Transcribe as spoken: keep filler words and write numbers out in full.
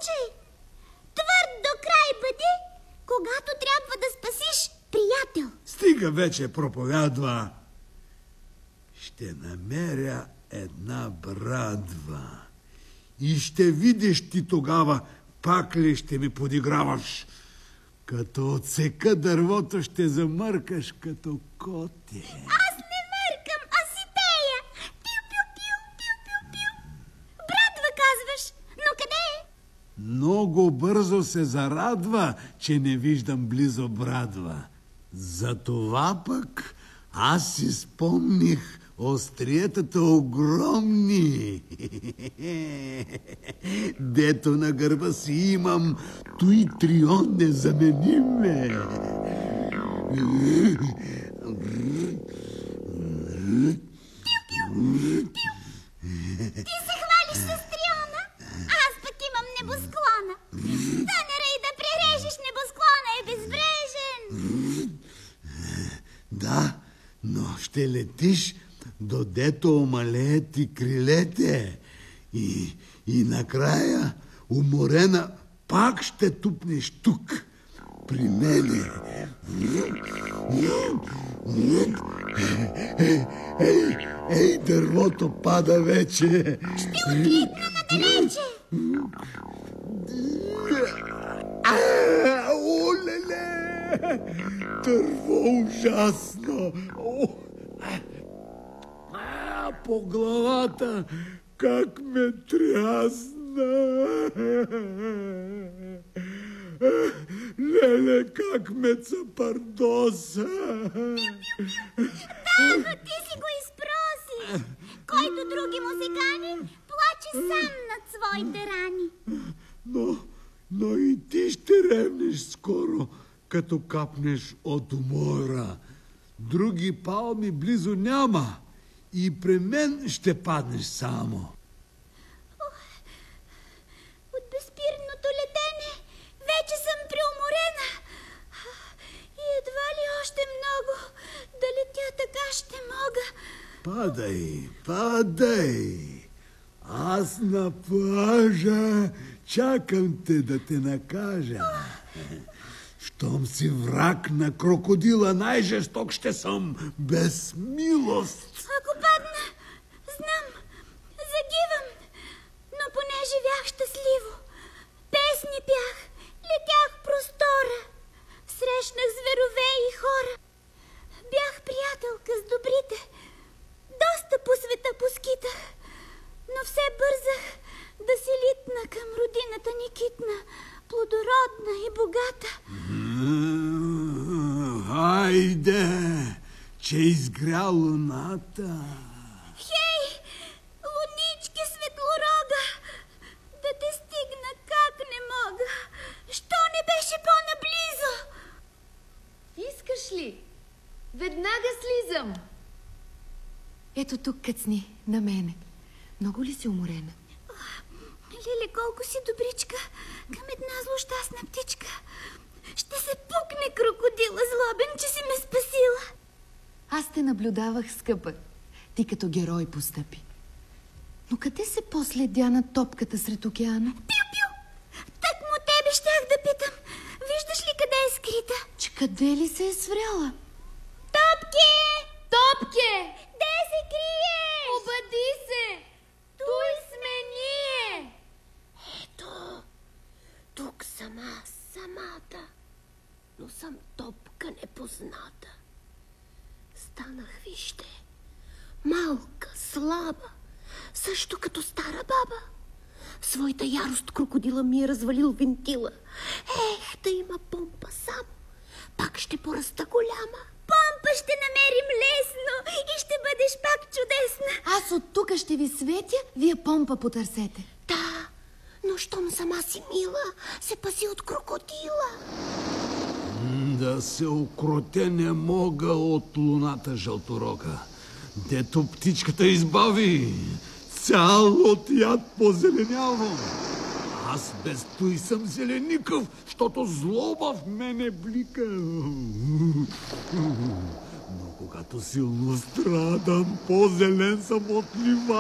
случай. Твърд до край бъди, когато трябва да спасиш приятел. Стига вече проповядва. Ще намеря една брадва. И ще видиш ти тогава, пак ли ще ми подиграваш. Като отсека дървото, ще замъркаш като коте. Аз не мъркам, а си пея. Пиу-пиу-пиу, пиу-пиу-пиу. Брадва казваш, но къде е? Много бързо се зарадва, че не виждам близо брадва. Затова пък аз си спомних остриетата огромни. Дето на гърба си имам, той трион незамениме. Ти се хвалиш с триона, аз пък имам небосклона. Да не рей да прережеш, небосклона е безбрежен. Да, но ще летиш, додето омалеят ти крилете. И, и накрая, уморена, пак ще тупнеш тук, при мене. Ей, ей, ей, дървото пада вече. Ще отлитна надалече. Олеле! Дърво ужасно! А, по главата как ме трясна! Леле, как ме цапардоса! Да, ти си го изпроси. Който други му се кани, плаче сам над своите рани. Но, но и ти ще ревнеш скоро, като капнеш от умора. Други палми близо няма и при мен ще паднеш само. От безспирното летене вече съм преуморена. И едва ли още много да летя така ще мога. Падай, падай. Аз на плажа чакам те да те накажа. Щом си враг на крокодила, най-жесток ще съм, без милост. Ако падна, знам, загивам, но понеже бях щастливо, песни пях, летях в простора, срещнах зверове и хора, бях приятелка с добрите, доста по света поскитах, но все бързах да се литна към родината ни китна, плодородна и богата. Хайде, че изгря луната. Хей, лунички светлорога, да те стигна как не мога. Що не беше по-наблизо? Искаш ли? Веднага слизам. Ето тук кацни, на мене. Много ли си уморена? Лиле, колко си добричка към една злощастна птичка. Ще се пукне крокодила злобен, че си ме спасила. Аз те наблюдавах, скъпа. Ти като герой постъпи. Но къде се последя на топката сред океана? Пиу-пиу! Так му тебе щях да питам. Виждаш ли къде е скрита? Че къде ли се е свряла? Топке! Топке! Де се криеш? Обади се! Той сме ние! Ето, тук съм аз, самата, но съм топка непозната. Станах, вижте, малка, слаба, също като стара баба. В своята ярост крокодила ми е развалил вентила. Ех, да има помпа само, пак ще поръста голяма. Помпа ще намерим лесно и ще бъдеш пак чудесна. Аз от тук ще ви светя, вие помпа потърсете. Да, но щом сама си мила, се пази от крокодила. Да се укроте не мога от луната жълторога. Дето птичката избави, цял от яд позеленявам. Аз без той съм зеленикъв, защото злоба в мене блика. Но когато силно страдам, по-зелен съм от лива.